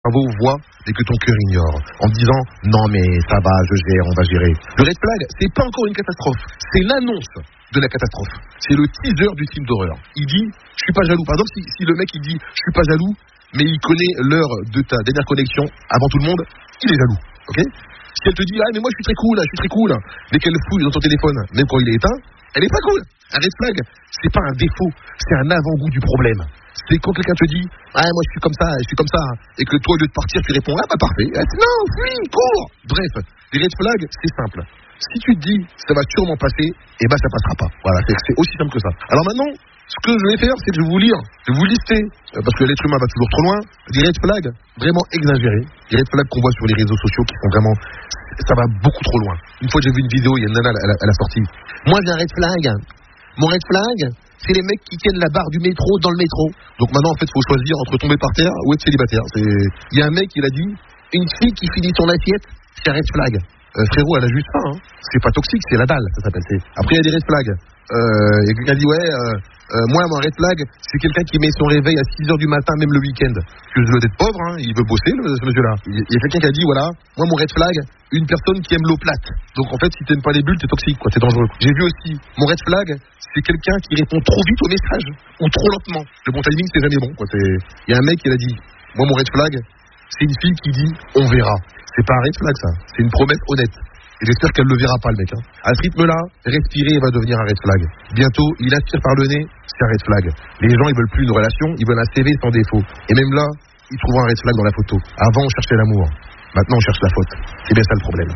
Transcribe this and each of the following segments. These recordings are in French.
cerveau voit et que ton cœur ignore, en disant non mais ça va, je gère, on va gérer. Le red flag, c'est pas encore une catastrophe, c'est l'annonce de la catastrophe. C'est le teaser du film d'horreur. Il dit je suis pas jaloux. Par exemple, si le mec il dit je suis pas jaloux, mais il connaît l'heure de ta dernière connexion avant tout le monde, il est jaloux. Ok? Si elle te dit ah mais moi je suis très cool, mais qu'elle fouille dans ton téléphone, même quand il est éteint, elle est pas cool. Un red flag, c'est pas un défaut, c'est un avant-goût du problème. C'est quand quelqu'un te dit ah moi je suis comme ça, et que toi au lieu de partir tu réponds ah bah parfait, non fuis, cours. Bref, les red flags c'est simple. Si tu te dis ça va sûrement passer, et ben ça passera pas. Voilà, c'est aussi simple que ça. Alors maintenant, ce que je vais faire, c'est que je vais vous lister, parce que l'être humain va toujours trop loin, des red flags vraiment exagérés, des red flags qu'on voit sur les réseaux sociaux qui sont vraiment, ça va beaucoup trop loin. Une fois j'ai vu une vidéo, il y a une nana, elle a sorti. Moi j'ai un red flag. Mon red flag, c'est les mecs qui tiennent la barre du métro dans le métro. Donc maintenant, en fait, il faut choisir entre tomber par terre ou être célibataire. Il y a un mec, il a dit, une fille qui finit son assiette, c'est un red flag. Frérot, elle a juste faim. Hein. C'est pas toxique, c'est la dalle, ça s'appelle. Après, il y a des red flags. Il y a quelqu'un qui dit, moi, mon red flag, c'est quelqu'un qui met son réveil à 6h du matin, même le week-end. Parce que je dois être pauvre, hein, il veut bosser, ce monsieur-là. Il y a quelqu'un qui a dit, voilà, moi, mon red flag, une personne qui aime l'eau plate. Donc, en fait, si t'aimes pas les bulles, t'es toxique, quoi, t'es dangereux. J'ai vu aussi, mon red flag, c'est quelqu'un qui répond trop vite au message, ou trop lentement. Le bon timing, c'est jamais bon, quoi. Il y a un mec qui a dit, moi, mon red flag, c'est une fille qui dit, on verra. C'est pas un red flag, ça. C'est une promesse honnête. Et j'espère qu'elle le verra pas, le mec. Hein. À ce rythme-là, respirer va devenir un red flag. Bientôt, il aspire par le nez, c'est un red flag. Les gens, ils veulent plus une relation, ils veulent un CV sans défaut. Et même là, ils trouveront un red flag dans la photo. Avant, on cherchait l'amour. Maintenant, on cherche la faute. C'est bien ça le problème.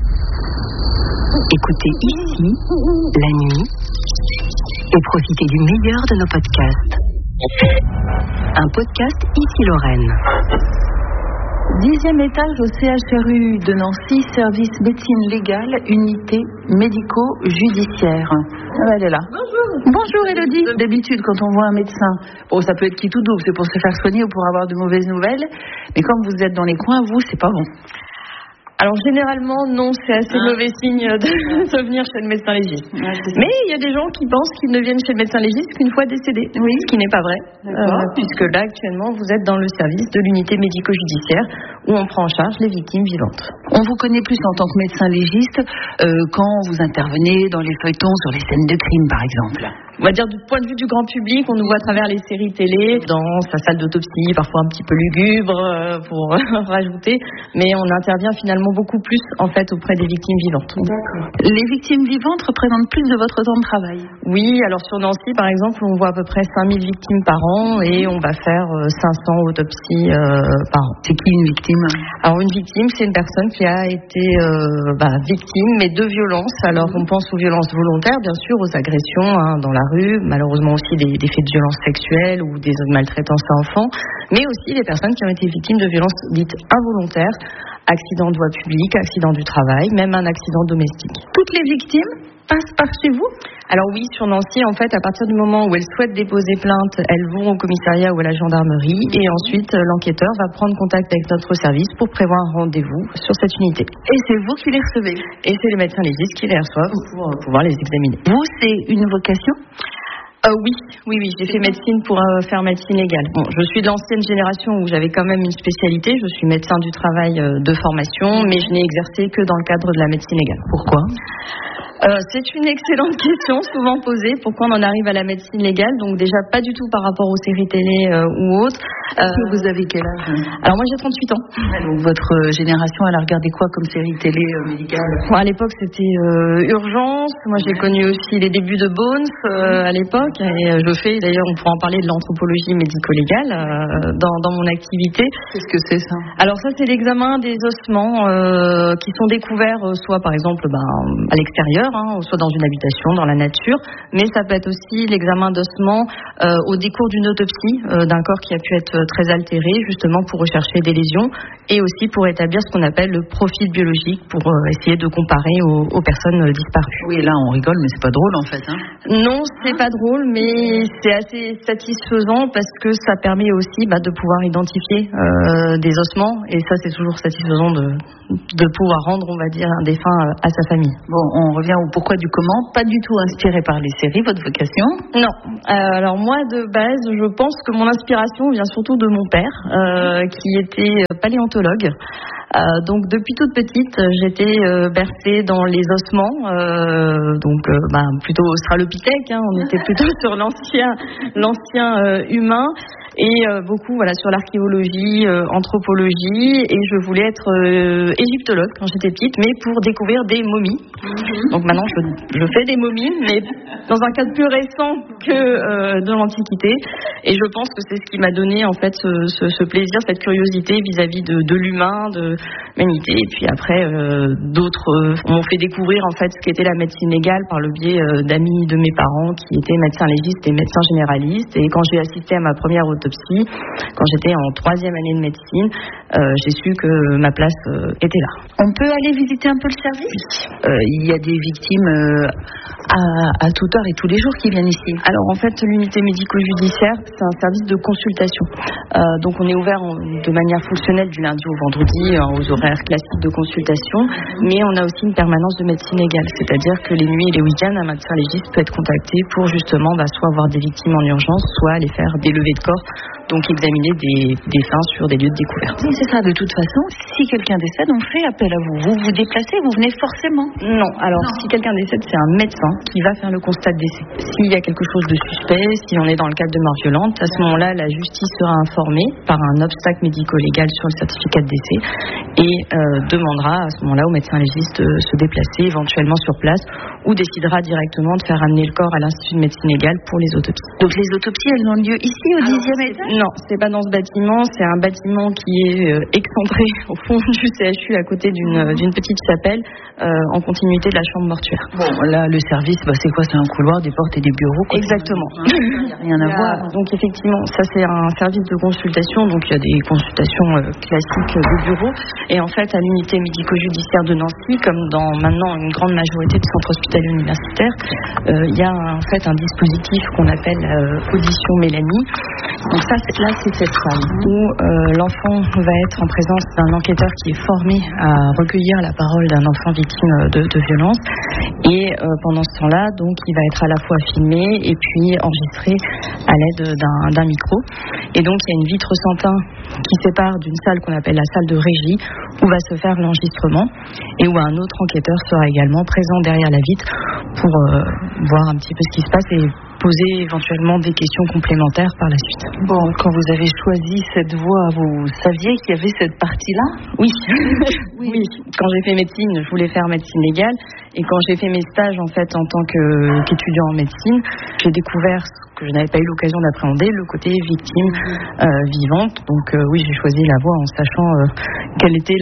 Écoutez ici, la nuit, et profitez du meilleur de nos podcasts. Un podcast Ici Lorraine. 10e étage au CHRU de Nancy, service médecine légale, unité médico-judiciaire. Ah, elle est là. Bonjour Élodie. D'habitude, quand on voit un médecin, bon, ça peut être qui tout double, c'est pour se faire soigner ou pour avoir de mauvaises nouvelles. Mais quand vous êtes dans les coins, vous, c'est pas bon. Alors généralement non, c'est assez mauvais signe de venir chez le médecin légiste. Mais il y a des gens qui pensent qu'ils ne viennent chez le médecin légiste qu'une fois décédés, ce qui n'est pas vrai, puisque là actuellement vous êtes dans le service de l'unité médico-judiciaire où on prend en charge les victimes vivantes. On vous connaît plus en tant que médecin légiste quand vous intervenez dans les feuilletons sur les scènes de crime par exemple. On va dire du point de vue du grand public, on nous voit à travers les séries télé, dans sa salle d'autopsie, parfois un petit peu lugubre pour rajouter, mais on intervient finalement beaucoup plus en fait auprès des victimes vivantes. D'accord. Les victimes vivantes représentent plus de votre temps de travail? Oui, alors sur Nancy par exemple, on voit à peu près 5000 victimes par an et on va faire 500 autopsies par an. C'est qui une victime? Alors une victime, c'est une personne qui a été victime, mais de violences. Alors on pense aux violences volontaires, bien sûr, aux agressions dans la rue, malheureusement aussi des faits de violences sexuelles ou des maltraitances à enfants, mais aussi des personnes qui ont été victimes de violences dites involontaires, accident de voie publique, accident du travail, même un accident domestique. Toutes les victimes passent par chez vous? Alors oui, sur Nancy, en fait, à partir du moment où elles souhaitent déposer plainte, elles vont au commissariat ou à la gendarmerie et ensuite l'enquêteur va prendre contact avec notre service pour prévoir un rendez-vous sur cette unité. Et c'est vous qui les recevez? Et c'est les médecins légistes qui les reçoivent pour pouvoir les examiner. Vous, c'est une vocation? Oui, j'ai fait médecine pour faire médecine légale. Bon, je suis de l'ancienne génération où j'avais quand même une spécialité. Je suis médecin du travail de formation, mais je n'ai exercé que dans le cadre de la médecine légale. Pourquoi? C'est une excellente question, souvent posée. Pourquoi on en arrive à la médecine légale? Donc déjà, pas du tout par rapport aux séries télé ou autres. Vous avez quel âge? Alors moi, j'ai 38 ans. Donc votre génération, elle a regardé quoi comme série télé médicale? À l'époque, c'était Urgence. Moi, j'ai connu aussi les débuts de Bones à l'époque. Et je fais, d'ailleurs, on pourra en parler de l'anthropologie médico-légale dans mon activité. Qu'est-ce que c'est ça? Alors ça, c'est l'examen des ossements qui sont découverts soit par exemple à l'extérieur, soit dans une habitation, dans la nature, mais ça peut être aussi l'examen d'ossements au décours d'une autopsie d'un corps qui a pu être très altéré, justement pour rechercher des lésions et aussi pour établir ce qu'on appelle le profil biologique pour essayer de comparer aux personnes disparues. Oui, là on rigole, mais c'est pas drôle en fait. Non, c'est pas drôle, mais c'est assez satisfaisant parce que ça permet aussi de pouvoir identifier des ossements et ça c'est toujours satisfaisant de pouvoir rendre, on va dire, un défunt à sa famille. Bon, on revient ou pourquoi du comment? Pas du tout inspiré par les séries, votre vocation? Non. Alors moi, de base, je pense que mon inspiration vient surtout de mon père, qui était paléontologue. Donc depuis toute petite, j'étais bercée dans les ossements, plutôt australopithèque, hein, on était plutôt sur l'ancien humain. Et beaucoup sur l'archéologie, anthropologie, et je voulais être égyptologue quand j'étais petite, mais pour découvrir des momies. Donc maintenant je fais des momies, mais dans un cadre plus récent que de l'Antiquité, et je pense que c'est ce qui m'a donné en fait ce plaisir, cette curiosité vis-à-vis de l'humain, de l'humanité. Et puis après d'autres m'ont fait découvrir en fait ce qu'était la médecine légale par le biais d'amis de mes parents qui étaient médecins légistes et médecins généralistes. Et quand j'ai assisté à ma première autopsie, quand j'étais en 3e année de médecine, j'ai su que ma place était là. On peut aller visiter un peu le service? Il y a des victimes à toute heure et tous les jours qui viennent ici. Alors en fait, l'unité médico-judiciaire, c'est un service de consultation. Donc on est ouvert de manière fonctionnelle du lundi au vendredi aux horaires classiques de consultation, mais on a aussi une permanence de médecine légale, c'est-à-dire que les nuits et les week-ends, un médecin légiste peut être contacté pour justement soit avoir des victimes en urgence, soit aller faire des levées de corps, donc examiner des fins sur des lieux de découverte. Oui, c'est ça. De toute façon, si quelqu'un décède, on fait appel à vous. Vous vous déplacez, vous venez forcément? Non. Alors, si quelqu'un décède, c'est un médecin qui va faire le constat de décès. S'il y a quelque chose de suspect, si on est dans le cadre de mort violente, à ce moment-là, la justice sera informée par un obstacle médico-légal sur le certificat de décès et demandera à ce moment-là au médecin légiste de se déplacer éventuellement sur place ou décidera directement de faire amener le corps à l'Institut de médecine légale pour les autopsies. Donc les autopsies, elles ont lieu ici au 10e étage? Non, c'est pas dans ce bâtiment, c'est un bâtiment qui est excentré au fond du CHU à côté d'une petite chapelle en continuité de la chambre mortuaire. Bon, là, le service, c'est quoi? C'est un couloir, des portes et des bureaux, quoi. Exactement. Il n'y a rien à voir. Donc effectivement, ça c'est un service de consultation, donc il y a des consultations classiques de bureau. Et en fait, à l'unité médico-judiciaire de Nancy, comme dans maintenant une grande majorité de centres hospitaliers universitaires, il y a en fait un dispositif qu'on appelle audition Mélanie. Donc ça, c'est cette salle où l'enfant va être en présence d'un enquêteur qui est formé à recueillir la parole d'un enfant victime de violence. Et pendant ce temps-là, donc, il va être à la fois filmé et puis enregistré à l'aide d'un micro. Et donc, il y a une vitre sans teint qui sépare d'une salle qu'on appelle la salle de régie où va se faire l'enregistrement et où un autre enquêteur sera également présent derrière la vitre pour voir un petit peu ce qui se passe et poser éventuellement des questions complémentaires par la suite. Bon, quand vous avez choisi cette voie, vous saviez qu'il y avait cette partie-là? Oui. Oui. Quand j'ai fait médecine, je voulais faire médecine légale. Et quand j'ai fait mes stages, en fait, en tant qu'étudiant en médecine, j'ai découvert ce que je n'avais pas eu l'occasion d'appréhender, le côté victime vivante. Donc oui, j'ai choisi la voie en sachant quelle était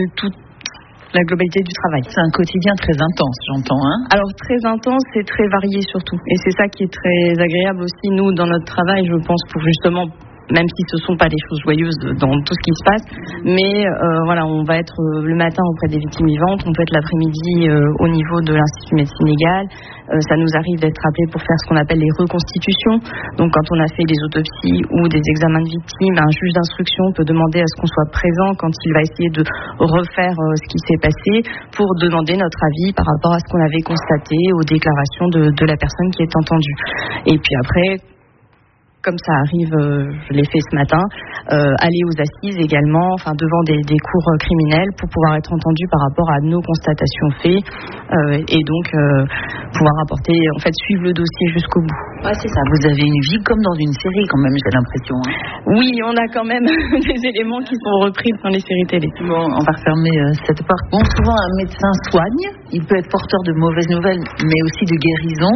la globalité du travail. C'est un quotidien très intense, j'entends. Alors très intense et très varié surtout. Et c'est ça qui est très agréable aussi, nous, dans notre travail, je pense, pour justement, même si ce ne sont pas des choses joyeuses dans tout ce qui se passe, mais on va être le matin auprès des victimes vivantes, on peut être l'après-midi au niveau de l'Institut de médecine légale. Ça nous arrive d'être appelés pour faire ce qu'on appelle les reconstitutions. Donc quand on a fait des autopsies ou des examens de victimes, un juge d'instruction peut demander à ce qu'on soit présent quand il va essayer de refaire ce qui s'est passé pour demander notre avis par rapport à ce qu'on avait constaté, aux déclarations de la personne qui est entendue. Et puis après, comme ça arrive, je l'ai fait ce matin, aller aux assises également, devant des cours criminels pour pouvoir être entendu par rapport à nos constatations faites et donc pouvoir suivre le dossier jusqu'au bout. Ouais, c'est ça, vous avez une vie comme dans une série quand même, j'ai l'impression. Oui, on a quand même des éléments qui sont repris dans les séries télé. Bon, on va refermer cette porte. Bon, souvent un médecin soigne, il peut être porteur de mauvaises nouvelles, mais aussi de guérison.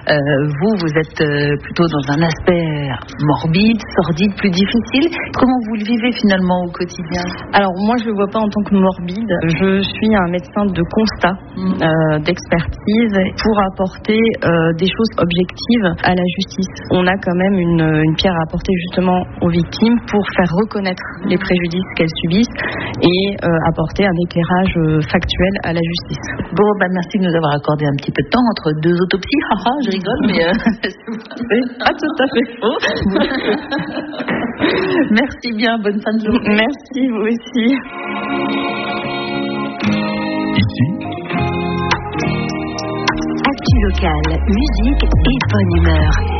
Vous êtes plutôt dans un aspect morbide, sordide, plus difficile. Comment vous le vivez finalement au quotidien? Alors moi je ne le vois pas en tant que morbide. Je suis un médecin de constat, d'expertise pour apporter des choses objectives à la justice. On a quand même une pierre à apporter justement aux victimes pour faire reconnaître les préjudices qu'elles subissent et apporter un éclairage factuel à la justice. Bon, merci de nous avoir accordé un petit peu de temps entre deux autopsies. Haha, je rigole, mais c'est pas tout à fait faux. Merci bien, bonne fin de journée. Merci, vous aussi. Ici, local, musique et bonne humeur.